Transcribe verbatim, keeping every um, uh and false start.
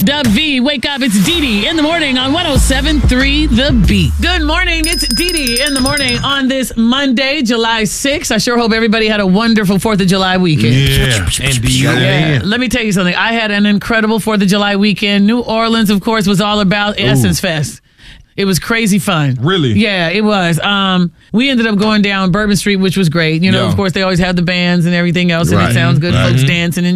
Dub V. Wake up, it's Dee Dee in the morning on one oh seven point three The Beat. Good morning, it's Dee Dee in the morning on this Monday, July sixth. I sure hope everybody had a wonderful fourth of July weekend. Yeah, indeed. Yeah. Let me tell you something. I had an incredible fourth of July weekend. New Orleans, of course, was all about Essence Fest. It was crazy fun. Really? Yeah, it was. Um, we ended up going down Bourbon Street, which was great. You know, Yeah. of course, they always have the bands and everything else, and Right. it sounds good. Right. Folks dancing and